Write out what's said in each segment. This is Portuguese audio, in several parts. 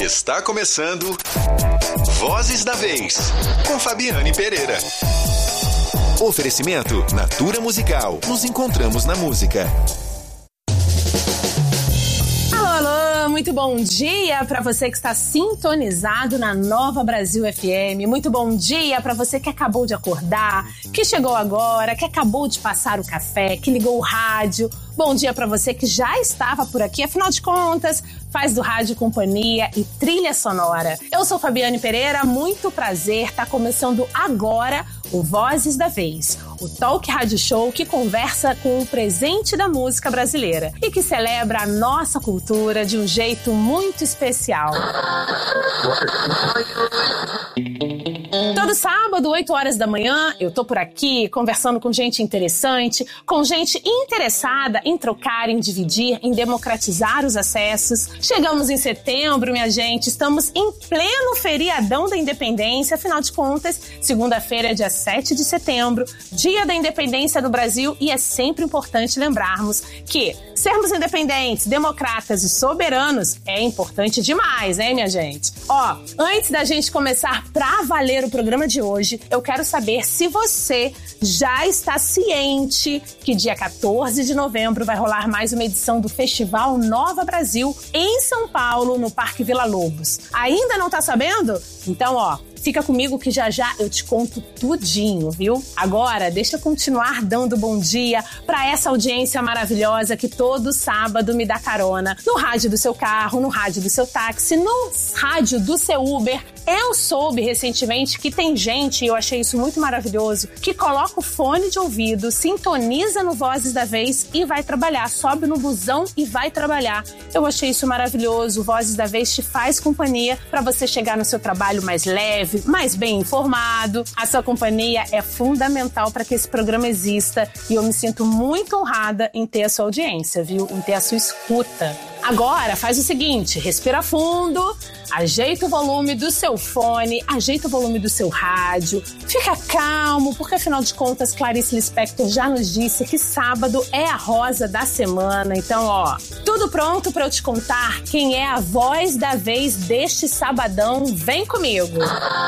Está começando Vozes da Vez, com Fabiane Pereira. Oferecimento Natura Musical. Nos encontramos na música. Muito bom dia para você que está sintonizado na Nova Brasil FM. Muito bom dia para você que acabou de acordar, que chegou agora, que acabou de passar o café, que ligou o rádio. Bom dia para você que já estava por aqui, afinal de contas, faz do rádio companhia e trilha sonora. Eu sou Fabiane Pereira, muito prazer, tá começando agora o Vozes da Vez, o talk rádio show que conversa com o presente da música brasileira e que celebra a nossa cultura de um jeito muito especial. Todo sábado, 8 horas da manhã, eu tô por aqui conversando com gente interessante, com gente interessada em trocar, em dividir, em democratizar os acessos. Chegamos em setembro, minha gente, estamos em pleno feriadão da independência, afinal de contas, segunda-feira, dia 7 de setembro, dia da independência do Brasil, e é sempre importante lembrarmos que sermos independentes, democratas e soberanos é importante demais, hein, minha gente? Ó, antes da gente começar pra valer o programa de hoje, eu quero saber se você já está ciente que dia 14 de novembro vai rolar mais uma edição do Festival Nova Brasil em São Paulo, no Parque Vila Lobos. Ainda não tá sabendo? Então, ó, fica comigo que já já eu te conto tudinho, viu? Agora, deixa eu continuar dando bom dia pra essa audiência maravilhosa que todo sábado me dá carona no rádio do seu carro, no rádio do seu táxi, no rádio do seu Uber. Eu soube recentemente que tem gente, e eu achei isso muito maravilhoso, que coloca o fone de ouvido, sintoniza no Vozes da Vez e vai trabalhar, sobe no busão e vai trabalhar. Eu achei isso maravilhoso. O Vozes da Vez te faz companhia pra você chegar no seu trabalho mais leve, mais bem informado. A sua companhia é fundamental para que esse programa exista e eu me sinto muito honrada em ter a sua audiência, viu? Em ter a sua escuta. Agora, faz o seguinte, respira fundo, ajeita o volume do seu fone, ajeita o volume do seu rádio, fica calmo, porque afinal de contas, Clarice Lispector já nos disse que sábado é a rosa da semana. Então, ó, tudo pronto para eu te contar quem é a voz da vez deste sabadão? Vem comigo!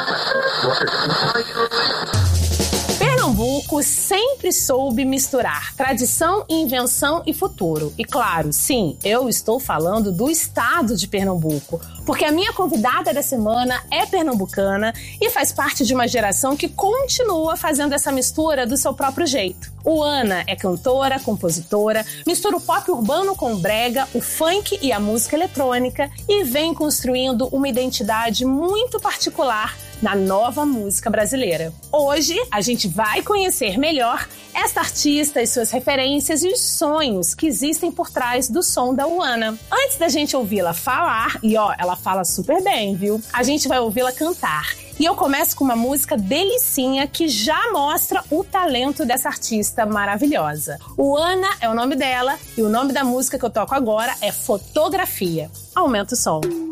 Pernambuco sempre soube misturar tradição, invenção e futuro. E claro, sim, eu estou falando do estado de Pernambuco, porque a minha convidada da semana é pernambucana e faz parte de uma geração que continua fazendo essa mistura do seu próprio jeito. Uana é cantora, compositora, mistura o pop urbano com o brega, o funk e a música eletrônica e vem construindo uma identidade muito particular na nova música brasileira. Hoje, a gente vai conhecer melhor esta artista e suas referências e os sonhos que existem por trás do som da Uana. Antes da gente ouvi-la falar, e ó, ela fala super bem, viu? A gente vai ouvi-la cantar. E eu começo com uma música delicinha que já mostra o talento dessa artista maravilhosa. Uana é o nome dela e o nome da música que eu toco agora é Fotografia. Aumenta o som.